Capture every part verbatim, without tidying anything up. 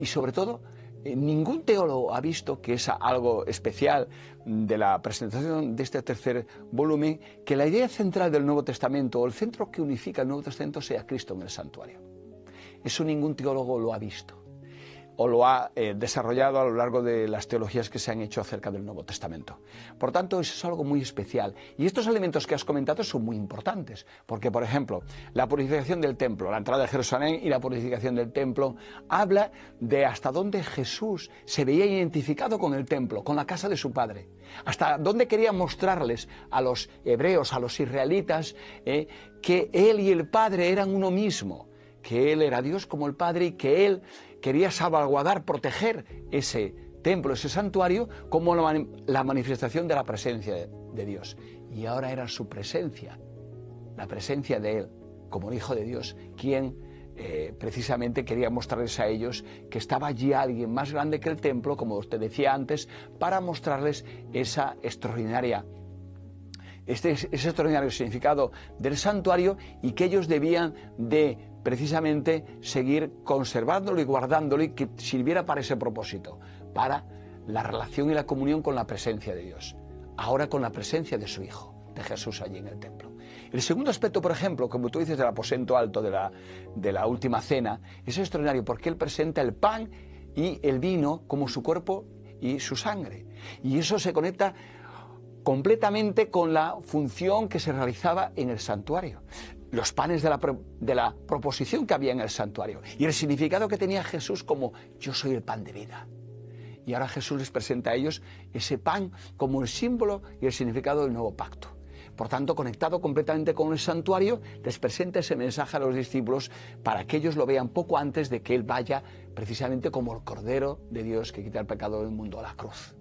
Y sobre todo, eh, ningún teólogo ha visto que es algo especial de la presentación de este tercer volumen, que la idea central del Nuevo Testamento, o el centro que unifica el Nuevo Testamento, sea Cristo en el santuario. Eso ningún teólogo lo ha visto o lo ha eh, desarrollado a lo largo de las teologías que se han hecho acerca del Nuevo Testamento. Por tanto, eso es algo muy especial. Y estos elementos que has comentado son muy importantes, porque, por ejemplo, la purificación del templo, la entrada de Jerusalén y la purificación del templo, habla de hasta dónde Jesús se veía identificado con el templo, con la casa de su Padre, hasta dónde quería mostrarles a los hebreos, a los israelitas, eh, que Él y el Padre eran uno mismo, que Él era Dios como el Padre y que Él quería salvaguardar, proteger ese templo, ese santuario, como la manifestación de la presencia de Dios. Y ahora era su presencia, la presencia de Él, como el Hijo de Dios, quien eh, precisamente quería mostrarles a ellos que estaba allí alguien más grande que el templo, como te decía antes, para mostrarles esa extraordinaria Este es ese extraordinario significado del santuario, y que ellos debían de precisamente seguir conservándolo y guardándolo, y que sirviera para ese propósito, para la relación y la comunión con la presencia de Dios, ahora con la presencia de su Hijo, de Jesús, allí en el templo. El segundo aspecto, por ejemplo, como tú dices, del aposento alto de la, de la última cena, es extraordinario porque Él presenta el pan y el vino como su cuerpo y su sangre, y eso se conecta completamente con la función que se realizaba en el santuario, los panes de la, de la proposición que había en el santuario y el significado que tenía Jesús como yo soy el pan de vida. Y ahora Jesús les presenta a ellos ese pan como el símbolo y el significado del nuevo pacto. Por tanto, conectado completamente con el santuario, les presenta ese mensaje a los discípulos para que ellos lo vean poco antes de que Él vaya precisamente como el Cordero de Dios que quita el pecado del mundo a la cruz.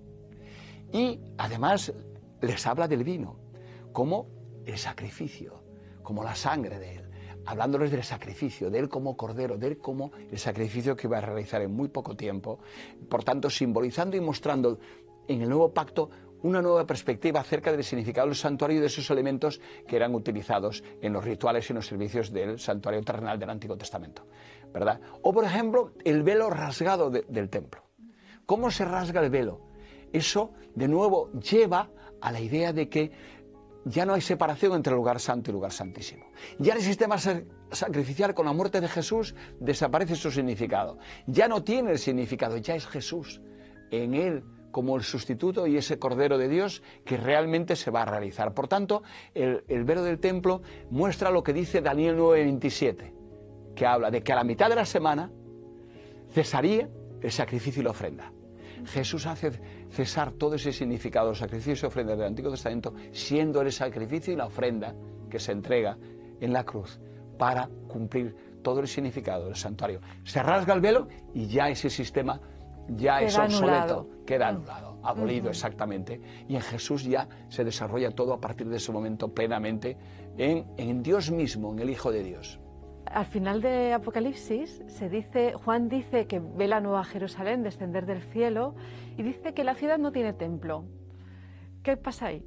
Y además les habla del vino como el sacrificio, como la sangre de Él, hablándoles del sacrificio, de Él como Cordero, de Él como el sacrificio que va a realizar en muy poco tiempo, por tanto simbolizando y mostrando en el nuevo pacto una nueva perspectiva acerca del significado del santuario y de esos elementos que eran utilizados en los rituales y en los servicios del santuario terrenal del Antiguo Testamento, ¿verdad? O por ejemplo, el velo rasgado de, del templo. ¿Cómo se rasga el velo? Eso, de nuevo, lleva a la idea de que ya no hay separación entre el lugar santo y el lugar santísimo. Ya el sistema sacrificial con la muerte de Jesús desaparece su significado. Ya no tiene el significado, ya es Jesús en Él como el sustituto y ese Cordero de Dios que realmente se va a realizar. Por tanto, el, el velo del templo muestra lo que dice Daniel nueve veintisiete, que habla de que a la mitad de la semana cesaría el sacrificio y la ofrenda. Jesús hace cesar todo ese significado, sacrificio y ofrenda del Antiguo Testamento, siendo el sacrificio y la ofrenda que se entrega en la cruz para cumplir todo el significado del santuario. Se rasga el velo y ya ese sistema ya queda es obsoleto, anulado. queda anulado, abolido uh-huh. exactamente. Y en Jesús ya se desarrolla todo a partir de ese momento plenamente en, en Dios mismo, en el Hijo de Dios. Al final de Apocalipsis se dice, Juan dice que ve la nueva Jerusalén descender del cielo y dice que la ciudad no tiene templo. ¿Qué pasa ahí?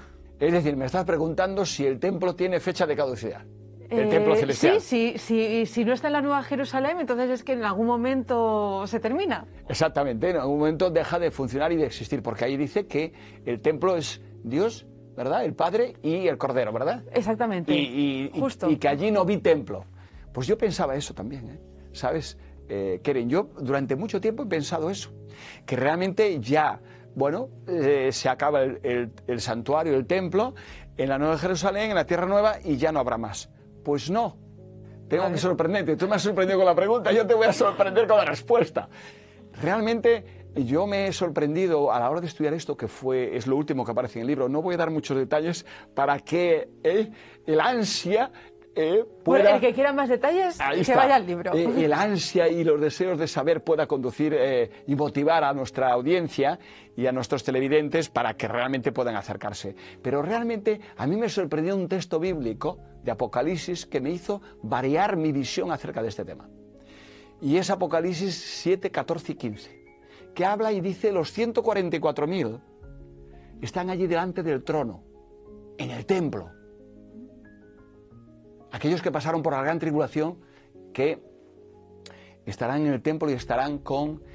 Es decir, me estás preguntando si el templo tiene fecha de caducidad. El eh, templo celestial. Sí, sí, sí, si no está en la nueva Jerusalén, entonces es que en algún momento se termina. Exactamente, en algún momento deja de funcionar y de existir, porque ahí dice que el templo es Dios, ¿verdad? El Padre y el Cordero, ¿verdad? Exactamente, y, y, justo. Y, y que allí no vi templo. Pues yo pensaba eso también, ¿eh? ¿Sabes, eh, Keren? Yo durante mucho tiempo he pensado eso, que realmente ya, bueno, eh, se acaba el, el, el santuario, el templo, en la Nueva Jerusalén, en la Tierra Nueva, y ya no habrá más. Pues no, tengo que sorprenderte. Tú me has sorprendido con la pregunta, yo te voy a sorprender con la respuesta. Realmente yo me he sorprendido a la hora de estudiar esto, que fue es lo último que aparece en el libro. No voy a dar muchos detalles para que eh, el ansia... Eh, pueda... Bueno, el que quiera más detalles, Ahí que está. vaya al libro. Eh, el ansia y los deseos de saber pueda conducir eh, y motivar a nuestra audiencia y a nuestros televidentes para que realmente puedan acercarse. Pero realmente a mí me sorprendió un texto bíblico de Apocalipsis que me hizo variar mi visión acerca de este tema. Y es Apocalipsis siete, catorce y quince, que habla y dice: los ciento cuarenta y cuatro mil están allí delante del trono, en el templo. Aquellos que pasaron por la gran tribulación, que estarán en el templo y estarán con